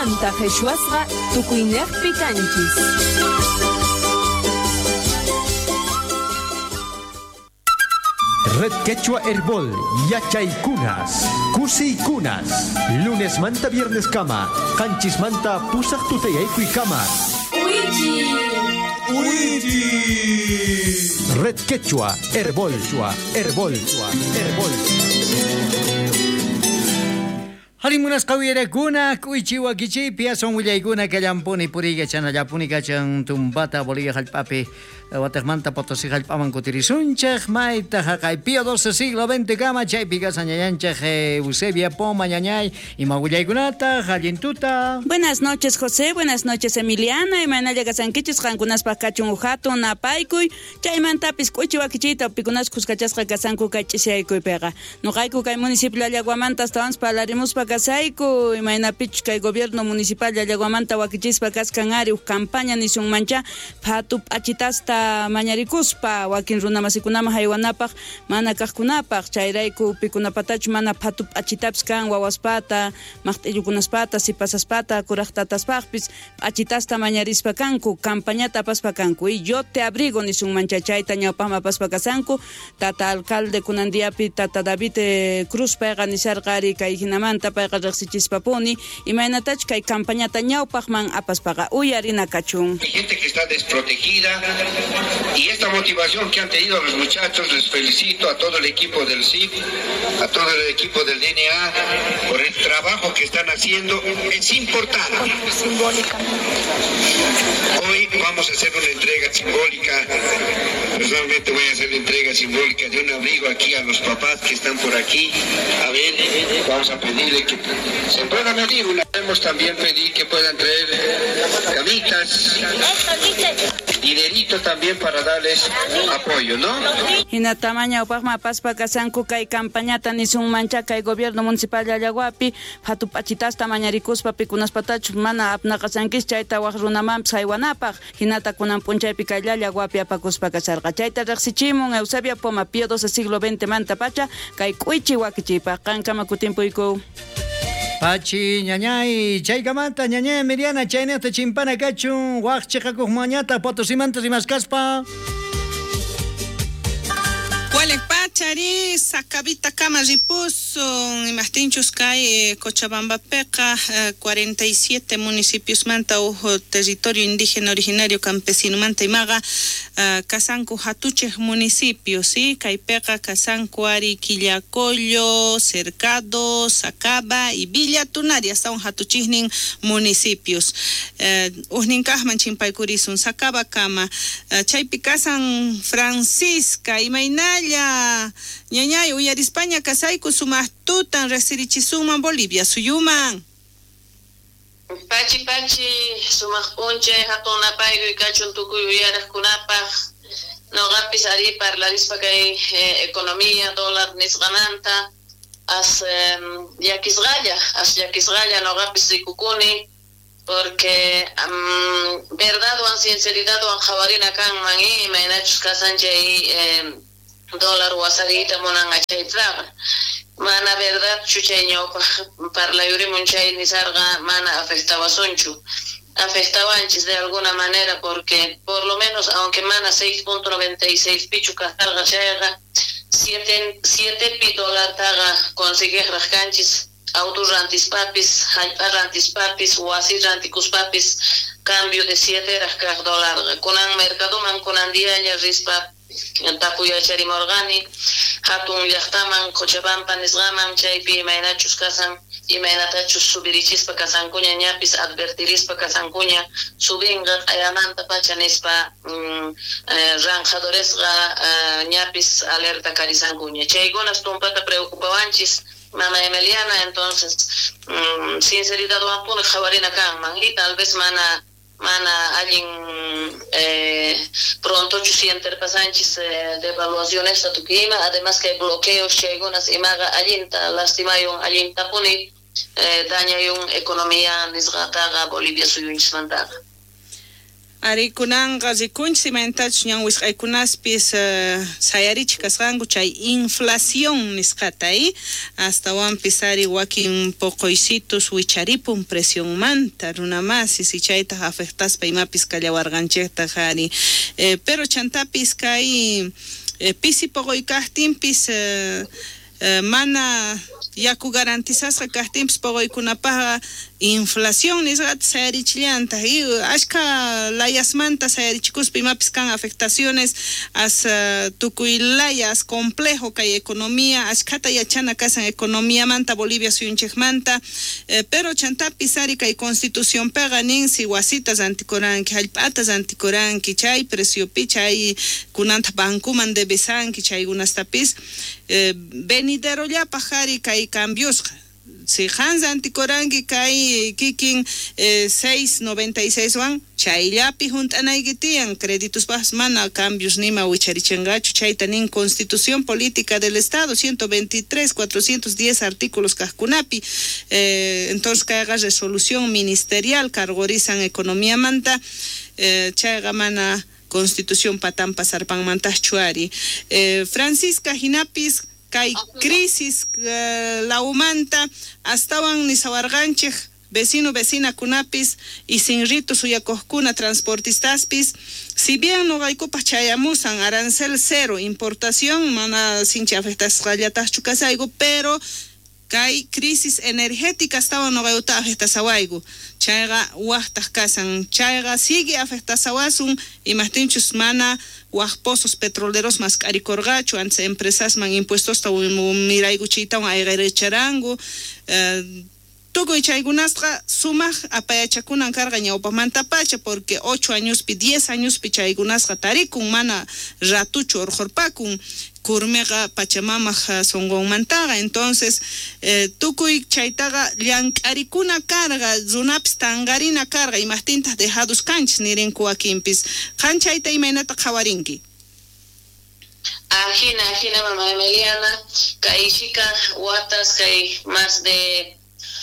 manta Jeshuasra tukuinerpi kanchis. Red Quechua Herbol, Yachaykunas, Kusiykunas, lunes manta viernes kama, kanchis manta pusak tutayaykuy kama. Uiji. Red Quechua Herbol, Herbol. Halimunas kawirekuna kuichiwa kichipia son willaykuna kallampuni puriga chanallapuni kachan tumbata Bolivia jalpapi Watermanta Potosí jalpaman kutirisunchej maita haqay Pío XII siglo XX kama chaypi kasañayanchej Eusebia Poma ñañay ima willaykunata hallintuta. Buenas noches José, buenas noches Emiliana, imanalla kasankichis qankunaspa kachun hatun apaykuy chaymantapis kuchiwa kichita pikunas kuskachasqa kasanku kach'isiyaykuypiqa nuqayku kay municipio Llaguamanta hasta palarimuspa kasayku imaynapich kay gobierno municipal Llaguamanta wakichispa kaskan ari campaña nisunmancha phatub achitasta mañarikuspa wakin runa masikunama haywanapaq mana kaqkunapaq chayrayku pikunapatachu mana phatub achitaps kan wawaspata maqt'illukunaspata sipasaspata kuraqtataspaqpis achitasta mañarispa kanku campañata apaspa kanku y yo te abrigo nisunmancha chayta ñawpaqma apaspa kasanku tata alcalde kunandiapi tata David Cruz payqa nisarqari kay hinamanta payqa riqsichispapuni imaynatach kay campañata ñawpaqman apaspaqa uyarina kachun. Hay gente que está desprotegida y esta motivación que han tenido los muchachos, les felicito a todo el equipo del CIF, a todo el equipo del DNA por el trabajo que están haciendo, es importante. Hoy vamos a hacer una entrega simbólica, personalmente voy a hacer la entrega simbólica de un abrigo aquí a los papás que están por aquí. A ver, vamos a pedirle que se pueda medir una. Podemos también pedir que puedan traer camitas, dinerito también para darles apoyo, ¿no? Hina tamaña upaqma paspa kasanku kay campañata nisun mancha kay gobierno municipal Llaguapi hatup achitasta mañarikuspa pikunaspatachu mana apnaqasankis chayta waq runamampas haywanapaq hinata kunan punchaypi kay Llaguapi apakuspa kasarqa chayta riqsichimun Eusebia Poma Pío XII siglo XX manta pacha kay k'uychi wakichipaq qankama kutimpuyku. Pachi ñañay chaykamanta ñañay Miriana chaynata chimpana kachun waqchiqakuq mañata Potosimanta rimaskaspa. ¿Cuál es Pachari? Sacabita Cama Riposo, Mastinchos Kai, Cochabamba Peca, 47 municipios manta o territorio indígena originario campesino manta y maga, Casanco Hatuche municipios, ¿sí? Caipeca, Casanco, Ari, Quillacollo, Cercado, Sacaba y Villa Tunari, hasta un Hatuchinin municipios. Usninkahman Chimpaycurisun, Sacaba Cama, Chaypica San Francisca y Mainaya. Ñañay uyar España kasayku sumaq tutan resirichisuman Bolivia suyuman. Pachi sumaq punche hatuna paygu kachun tukuy uyaraqkunapaq noqapis ari parlarispa kay economía dólar nisqananta as yakisqalla noqapis rikukuni porque verdad o sinceridad o jawarina kanman imaynachus kasanchay dólar wasarita monan achaytraga mana verdad chuchayño parla yuri munchay nisarga mana afectabanchis de alguna manera porque por lo menos aunque mana 6.96 pichu kastarga chayga 7 pi dólar taga conseguir rascanchis autorrantis papis rantis papis wasi ranticus papis cambio de 7 rascar dólar kunan mercado man kunan diaña rispa tapuya chari morgani hatun llaqtaman Cochabamba nisqaman chaypi imaynachus kasan imaynatachus subirichispa kasankuña ñapis advertirispa kasankuña subinqa ayamanta pacha nispa ranjadoresqa ñapis alerta karisankuña chaykunas tumpata preocupawanchis mama Emiliana entonces sinceridad wampuna jawarina kanman y tal vez mana alguien pronto chusienter pasanchis de evaluaciones a Tukima, además que hay bloqueos que algunas imaga allinta lastimayun allinta puni dañayun economía nisgataga Bolivia suyunchmantaga. Ari kunanga zikunch simentach ñan wisqaykunaspis sayarich kasqanku chay inflación nisqatay hasta wampis ari wakin poqoysitos wicharipun presión manta runamasis y chayta afectaspa imapis kallawarqanchikta qari pero chantapis kay pisi poqoykaqtinpis mana yaku garantizasqa kaqtinpis poqoykunapaqa inflación nisqata sayarichillanta y ashka layasmanta sayarichikuspa imapis kan afectaciones as tukuylayas complejo kay economía ashkata yachana kasan economía manta Bolivia suyunchikmanta pero chantapis ari kay constitución pega ninsi wasitas antikoranki hallp'atas antikoranki chay presiopi chay kunanta bankuman debesanki chaykunastapis venidero llapaq ari kay cambiosqa si Hans antikoranki kay kikin 6.96 wan chayllapi juntanaykitían créditos bajos mana cambios nima wicharichangachu chayta nin constitución política del estado 123.410 artículos kajkunapi entonces kayqa resolución ministerial cargorizan economía manta chayqa mana constitución patampa sarpanmantajchu ari Francisca hinapis kay crisis laumanta astawan nisawarqanchik vecina kunapis y sin rito suyakoqkuna transportistaspis si bien noqaykupas chayamusan arancel cero importación mana sinchi afectasqallataqchu kasayku pero kay crisis energética estaban noqayuta afectasawayku chayqa waqtaq kasan chayqa sigue afectasawasun imastinchus mana waq pozos petroleros mas k'arikurqachu antes empresas man impuestos ta miraykuchiytawan ayqiricharanku tukuy chaykunasqa sumaq apayachakunan karqa ñawpamantapacha porque 8 añospi 10 añospi chaykunasqa tarikun mana ratuchu urqurpakun kurmeqa pachamamaj sonqonmantaqa entonces tukuy chaytaqa llank'arikuna karqa runapis tangarina karqa imastintas dejados kanchis nirinku wakinpis qanchayta imaynata qhawarinki Ajina mamá Emiliana kayshika watas kay más de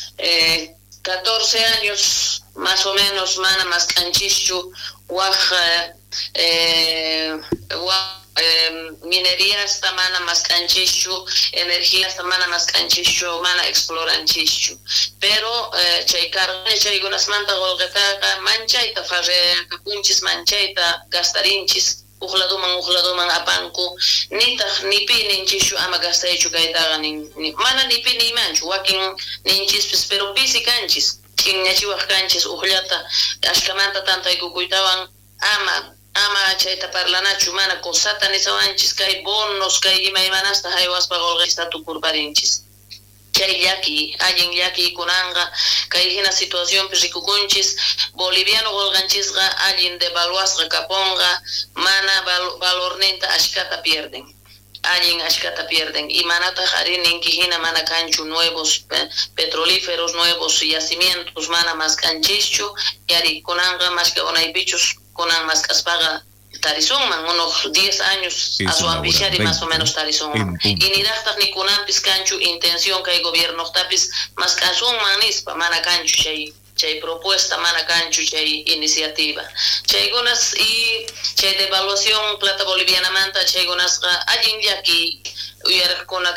14 años más o menos mana más canchischu minería hasta mana más canchischu energía hasta mana más canchischu mana exploranchischu pero chaygunas manta golgataqa manchayta farre kapunchis manchayta gastarinchis uhladuman apanku nipi ninchishu ama gastaychu kaytaqa mana nipi nimanchu wakin ninchispis pero pisi kanchis kinñachiwaq kanchis uhlata ashkamanta tantaykukuytawan ama chayta parlanachu mana cosata nisawanchis kay bonos kay imaymanasta haywaspa golqista tukurparinchis chay allin llaki kunanga kay hina situación rikukunchis boliviano golqanchisqa allin devaluasqa kaponqa mana valorninta ashkata pierden y manata ninki hina mana kanchu nuevos petrolíferos nuevos yacimientos mana mas kanchischu yari kunanga mas que onaypichus kunan mas kaspaga tarisonman unos 10 años a su ambición y más o menos tarisonman y ni daqtaq ni kunampis kanchu intención kay gobierno tapis mas kasonman nispa mana kanchu chay propuesta mana kanchu chay iniciativa chaygunas y chay devaluación plata boliviana manta chaygunas allin llaki uyarqkuna